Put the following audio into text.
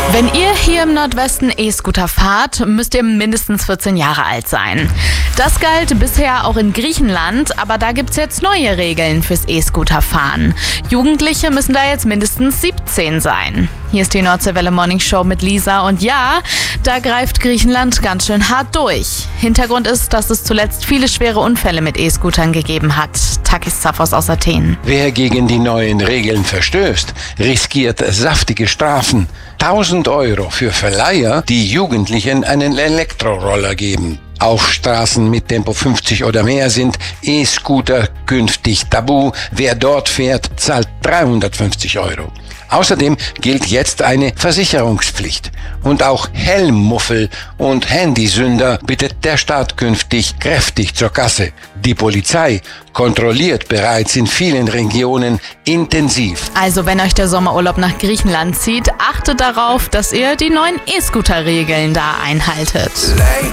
Wenn ihr hier im Nordwesten E-Scooter fahrt, müsst ihr mindestens 14 Jahre alt sein. Das galt bisher auch in Griechenland, aber da gibt's jetzt neue Regeln fürs E-Scooter-Fahren. Jugendliche müssen da jetzt mindestens 17 sein. Hier ist die Nordseewelle Morning Show mit Lisa und ja, da greift Griechenland ganz schön hart durch. Hintergrund ist, dass es zuletzt viele schwere Unfälle mit E-Scootern gegeben hat. Takis Zaphos aus Athen. Wer gegen die neuen Regeln verstößt, riskiert saftige Strafen. 1.000 Euro für Verleiher, die Jugendlichen einen Elektroroller geben. Auf Straßen mit Tempo 50 oder mehr sind E-Scooter künftig tabu. Wer dort fährt, zahlt 350 Euro. Außerdem gilt jetzt eine Versicherungspflicht. Und auch Helmmuffel und Handysünder bittet der Staat künftig kräftig zur Kasse. Die Polizei kontrolliert bereits in vielen Regionen intensiv. Also wenn euch der Sommerurlaub nach Griechenland zieht, achtet darauf, dass ihr die neuen E-Scooter-Regeln da einhaltet.